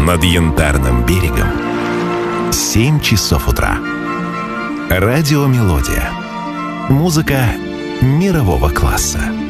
над Янтарным берегом 7 часов утра. Радиомелодия. Музыка мирового класса.